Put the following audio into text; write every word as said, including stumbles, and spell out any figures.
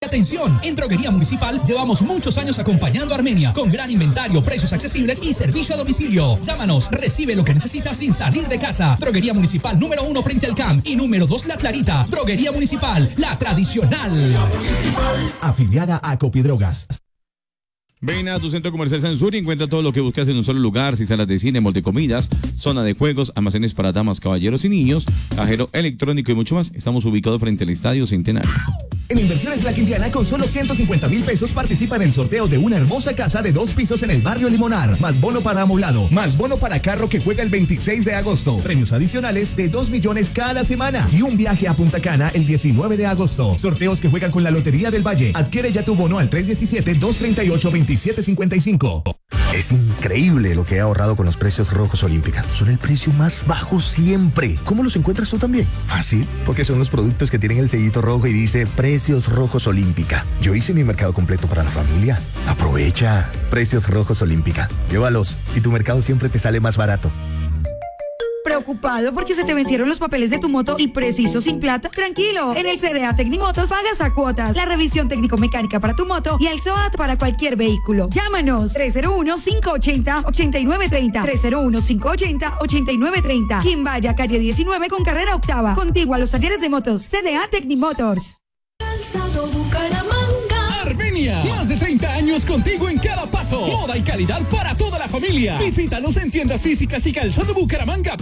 atención. En Droguería Municipal llevamos muchos años acompañando a Armenia con gran inventario, precios accesibles y servicio a domicilio. Llámanos, recibe lo que necesitas sin salir de casa. Droguería Municipal número uno frente al C A M y número dos La Clarita. Droguería Municipal, la tradicional. Afiliada a Copidrogas. Ven a tu centro comercial Sansuri y encuentra todo lo que buscas en un solo lugar: sin salas de cine, multicomidas, zona de juegos, almacenes para damas, caballeros y niños, cajero electrónico y mucho más. Estamos ubicados frente al Estadio Centenario. En Inversiones La Quintiana, con solo ciento cincuenta mil pesos, participa en el sorteo de una hermosa casa de dos pisos en el barrio Limonar. Más bono para amoblado, más bono para carro que juega el veintiséis de agosto. Premios adicionales de dos millones cada semana. Y un viaje a Punta Cana el diecinueve de agosto. Sorteos que juegan con la Lotería del Valle. Adquiere ya tu bono al tres uno siete, dos tres ocho, dos siete cinco cinco. Es increíble lo que he ahorrado con los precios rojos Olímpica. Son el precio más bajo siempre. ¿Cómo los encuentras tú también? Fácil, porque son los productos que tienen el sellito rojo y dice Precios Rojos Olímpica. Yo hice mi mercado completo para la familia. Aprovecha. Precios Rojos Olímpica. Llévalos y tu mercado siempre te sale más barato. ¿Preocupado porque se te vencieron los papeles de tu moto y preciso sin plata? Tranquilo, en el C D A Tecnimotos pagas a cuotas, la revisión técnico-mecánica para tu moto y el S O A T para cualquier vehículo. Llámanos tres cero uno, cinco ocho cero, ocho nueve tres cero, tres cero uno, cinco ocho cero, ocho nueve tres cero. Quien vaya, calle diecinueve con carrera octava, contigo a los talleres de motos. C D A Tecnimotors. Armenia, más de treinta años contigo en cada paso. Moda y calidad para toda la familia. Visítanos en tiendas físicas y Calzado Bucaramanga.